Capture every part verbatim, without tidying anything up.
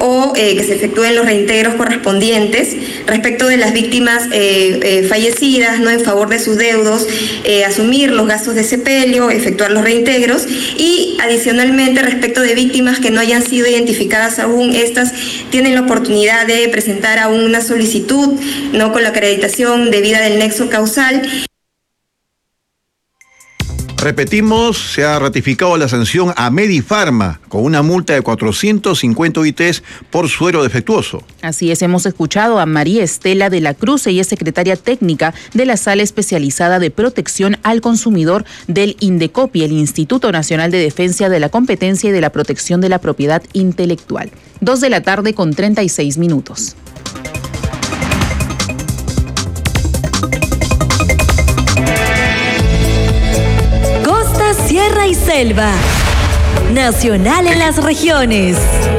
o eh, que se efectúen los reintegros correspondientes respecto de las víctimas eh, eh, fallecidas, ¿no?, en favor de sus deudos, eh, asumir los gastos de sepelio, efectuar los reintegros, y adicionalmente respecto de víctimas que no hayan sido identificadas aún, estas tienen la oportunidad de presentar aún una solicitud, ¿no?, con la acreditación debida del nexo causal. Repetimos, se ha ratificado la sanción a Medifarma con una multa de cuatrocientos cincuenta U I Ts por suero defectuoso. Así es, hemos escuchado a María Estela de la Cruz, ella es secretaria técnica de la Sala Especializada de Protección al Consumidor del INDECOPI, el Instituto Nacional de Defensa de la Competencia y de la Protección de la Propiedad Intelectual. Dos de la tarde con treinta y seis minutos. Sierra y selva. Nacional en las regiones.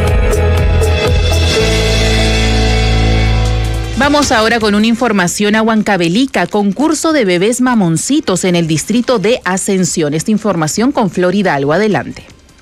Vamos ahora con una información a Huancavelica, concurso de bebés mamoncitos en el distrito de Ascensión. Esta información con Flor Hidalgo, adelante.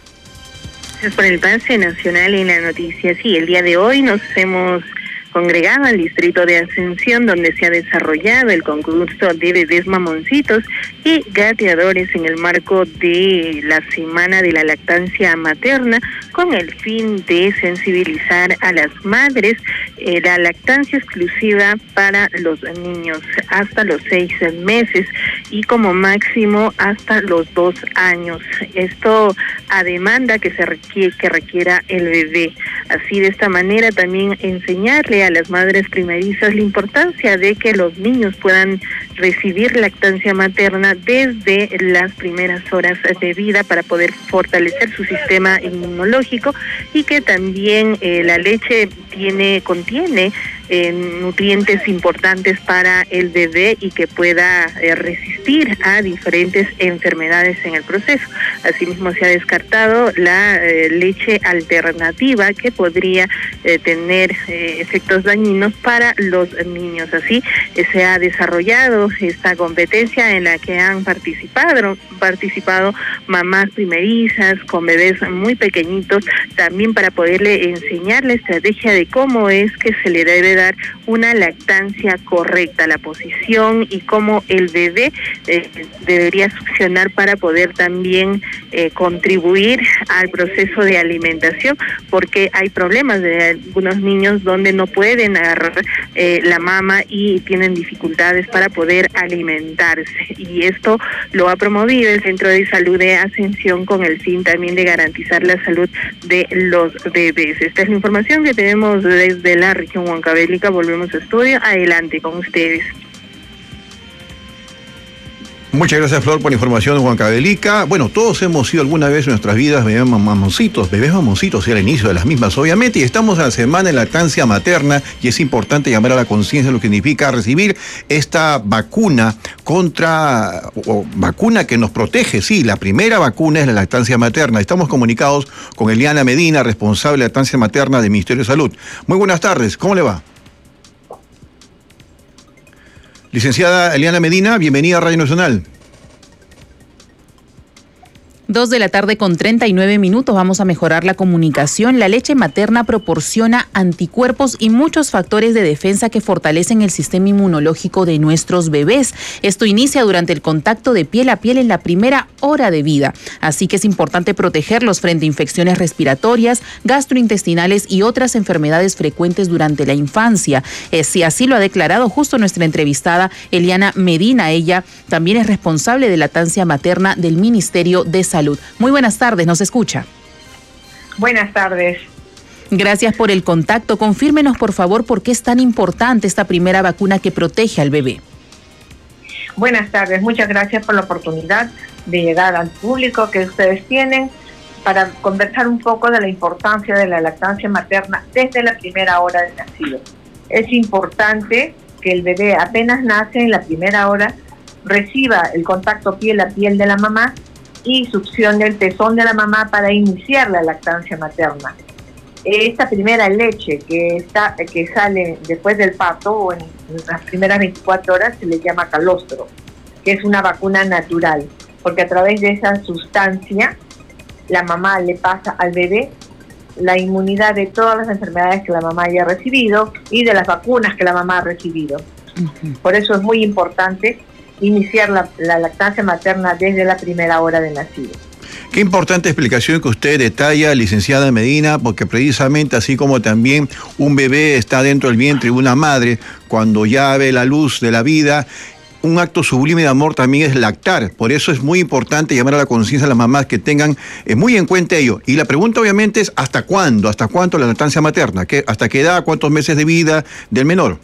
Gracias por el pase nacional en la noticia. Sí, el día de hoy nos hemos congregado al distrito de Ascensión, donde se ha desarrollado el concurso de bebés mamoncitos y gateadores en el marco de la Semana de la Lactancia Materna, con el fin de sensibilizar a las madres eh, la lactancia exclusiva para los niños hasta los seis meses y como máximo hasta los dos años. Esto a demanda que se requiere, que requiera el bebé. Así, de esta manera, también enseñarle a las madres primerizas la importancia de que los niños puedan recibir lactancia materna desde las primeras horas de vida para poder fortalecer su sistema inmunológico, y que también eh, la leche tiene contiene eh, nutrientes importantes para el bebé y que pueda eh, resistir a diferentes enfermedades en el proceso. Asimismo, se ha descartado la eh, leche alternativa que podría eh, tener eh, efectos dañinos para los niños. Así eh, se ha desarrollado esta competencia en la que han participado participado mamás primerizas con bebés muy pequeñitos, también para poderle enseñar la estrategia de cómo es que se le debe dar una lactancia correcta, la posición y cómo el bebé eh, debería succionar para poder también eh, contribuir al proceso de alimentación, porque hay problemas de algunos niños donde no pueden agarrar eh, la mama y tienen dificultades para poder alimentarse, y esto lo ha promovido el Centro de Salud de Ascensión con el fin también de garantizar la salud de los bebés. Esta es la información que tenemos desde la región Huancavelica. Volvemos a estudio. Adelante con ustedes. Muchas gracias, Flor, por la información de Huancavelica. Bueno, todos hemos sido alguna vez en nuestras vidas bebés mamoncitos, bebés mamoncitos, y al inicio de las mismas, obviamente, y estamos en la semana de lactancia materna, y es importante llamar a la conciencia de lo que significa recibir esta vacuna contra, o vacuna que nos protege. Sí, la primera vacuna es la lactancia materna. Estamos comunicados con Eliana Medina, responsable de lactancia materna del Ministerio de Salud. Muy buenas tardes, ¿cómo le va? Licenciada Eliana Medina, bienvenida a Radio Nacional. Dos de la tarde con treinta y nueve minutos, vamos a mejorar la comunicación. La leche materna proporciona anticuerpos y muchos factores de defensa que fortalecen el sistema inmunológico de nuestros bebés. Esto inicia durante el contacto de piel a piel en la primera hora de vida. Así que es importante protegerlos frente a infecciones respiratorias, gastrointestinales y otras enfermedades frecuentes durante la infancia. Eh, si así lo ha declarado justo nuestra entrevistada Eliana Medina. Ella también es responsable de lactancia materna del Ministerio de Salud. Salud. Muy buenas tardes, ¿nos escucha? Buenas tardes. Gracias por el contacto. Confírmenos, por favor, por qué es tan importante esta primera vacuna que protege al bebé. Buenas tardes, muchas gracias por la oportunidad de llegar al público que ustedes tienen para conversar un poco de la importancia de la lactancia materna desde la primera hora del nacido. Es importante que el bebé apenas nace, en la primera hora, reciba el contacto piel a piel de la mamá y succione el pezón de la mamá para iniciar la lactancia materna. Esta primera leche que está que sale después del parto o en las primeras veinticuatro horas se le llama calostro, que es una vacuna natural, porque a través de esa sustancia la mamá le pasa al bebé la inmunidad de todas las enfermedades que la mamá haya recibido y de las vacunas que la mamá ha recibido. Uh-huh. Por eso es muy importante iniciar la, la lactancia materna desde la primera hora de nacido. Qué importante explicación que usted detalla, licenciada Medina, porque precisamente así como también un bebé está dentro del vientre de una madre, cuando ya ve la luz de la vida, un acto sublime de amor también es lactar. Por eso es muy importante llamar a la conciencia a las mamás que tengan eh, muy en cuenta ello. Y la pregunta obviamente es ¿hasta cuándo? ¿Hasta cuánto la lactancia materna? ¿Qué, ¿Hasta qué edad? ¿Cuántos meses de vida del menor?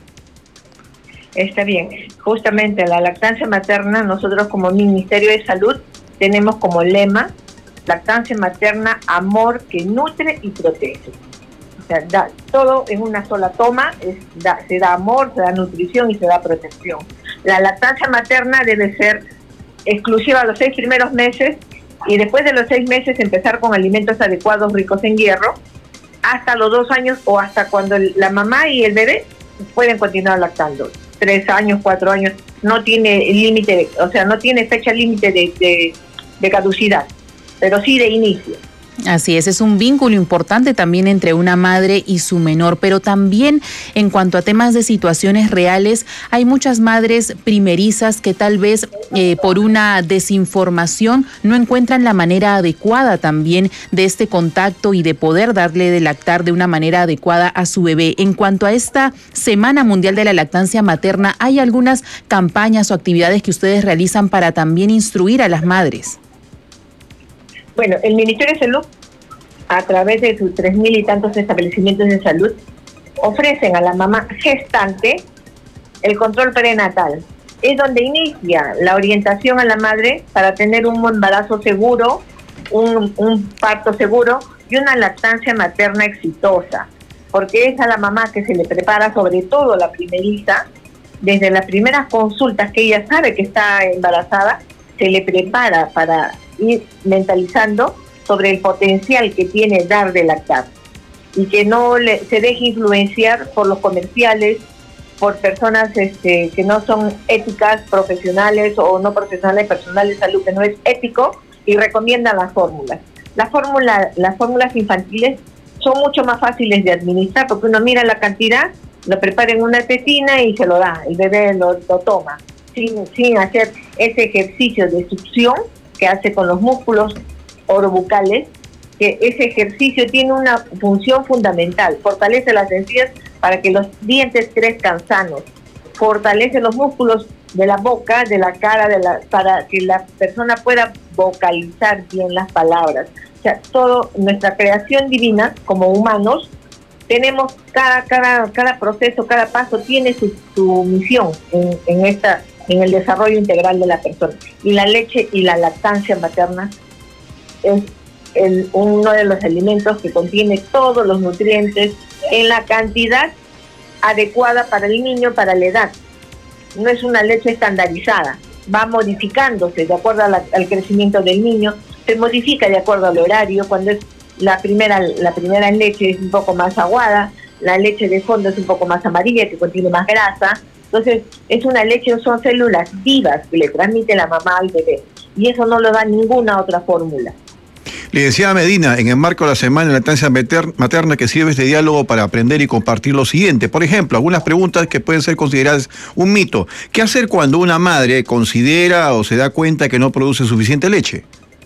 Está bien. Justamente la lactancia materna, nosotros como Ministerio de Salud tenemos como lema lactancia materna, amor que nutre y protege. O sea, da, todo en una sola toma, es, da, se da amor, se da nutrición y se da protección. La lactancia materna debe ser exclusiva a los seis primeros meses y después de los seis meses empezar con alimentos adecuados ricos en hierro hasta los dos años o hasta cuando el, la mamá y el bebé pueden continuar lactando. Tres años, cuatro años, no tiene límite, o sea, no tiene fecha límite de, de, de caducidad, pero sí de inicio. Así es, es un vínculo importante también entre una madre y su menor, pero también en cuanto a temas de situaciones reales, hay muchas madres primerizas que tal vez eh, por una desinformación no encuentran la manera adecuada también de este contacto y de poder darle de lactar de una manera adecuada a su bebé. En cuanto a esta Semana Mundial de la Lactancia Materna, ¿hay algunas campañas o actividades que ustedes realizan para también instruir a las madres? Bueno, el Ministerio de Salud, a través de sus tres mil y tantos establecimientos de salud, ofrecen a la mamá gestante el control prenatal. Es donde inicia la orientación a la madre para tener un embarazo seguro, un, un parto seguro y una lactancia materna exitosa. Porque es a la mamá que se le prepara, sobre todo la primeriza, desde las primeras consultas que ella sabe que está embarazada, se le prepara para ir mentalizando sobre el potencial que tiene dar de lactar y que no le, se deje influenciar por los comerciales, por personas este, que no son éticas, profesionales o no profesionales, personal de salud que no es ético y recomiendan las fórmulas. Las fórmulas, las fórmulas infantiles son mucho más fáciles de administrar porque uno mira la cantidad, lo prepara en una tetina y se lo da, el bebé lo, lo toma, sin, sin hacer ese ejercicio de succión que hace con los músculos orobucales, que ese ejercicio tiene una función fundamental, fortalece las encías para que los dientes crezcan sanos, fortalece los músculos de la boca, de la cara, de la, para que la persona pueda vocalizar bien las palabras. O sea, todo, nuestra creación divina como humanos, tenemos cada, cada, cada proceso, cada paso tiene su, su misión en, en esta en el desarrollo integral de la persona. Y la leche y la lactancia materna es el, uno de los alimentos que contiene todos los nutrientes en la cantidad adecuada para el niño, para la edad. No es una leche estandarizada, va modificándose de acuerdo a la, al crecimiento del niño, se modifica de acuerdo al horario. Cuando es la primera, la primera leche es un poco más aguada, la leche de fondo es un poco más amarilla, que contiene más grasa. Entonces, es una leche, son células vivas que le transmite la mamá al bebé. Y eso no lo da ninguna otra fórmula. Licenciada Medina, en el marco de la Semana de Lactancia Materna que sirve este diálogo para aprender y compartir lo siguiente. Por ejemplo, algunas preguntas que pueden ser consideradas un mito. ¿Qué hacer cuando una madre considera o se da cuenta que no produce suficiente leche?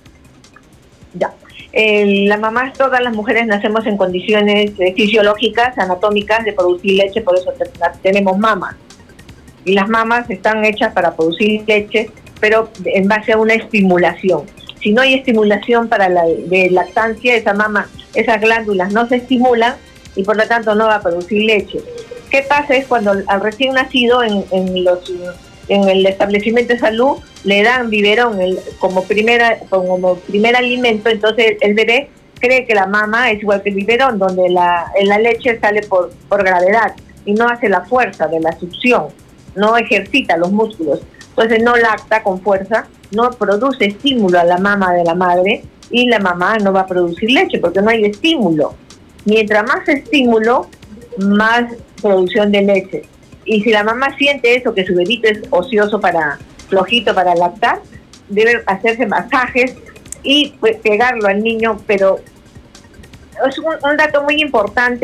Ya. Eh, las mamás, todas las mujeres nacemos en condiciones eh, fisiológicas, anatómicas de producir leche, por eso te, tenemos mamas. Y las mamas están hechas para producir leche, pero en base a una estimulación. Si no hay estimulación para la de lactancia, esa mama, esas glándulas no se estimulan y por lo tanto no va a producir leche. ¿Qué pasa? Es cuando al recién nacido en, en, los, en el establecimiento de salud le dan biberón el, como, primera, como primer alimento, entonces el bebé cree que la mama es igual que el biberón, donde la, la leche sale por, por gravedad y no hace la fuerza de la succión, no ejercita los músculos. Entonces no lacta con fuerza, no produce estímulo a la mama de la madre y la mamá no va a producir leche porque no hay estímulo. Mientras más estímulo, más producción de leche. Y si la mamá siente eso, que su bebito es ocioso para, flojito para lactar, debe hacerse masajes y pues, pegarlo al niño, pero es un, un dato muy importante.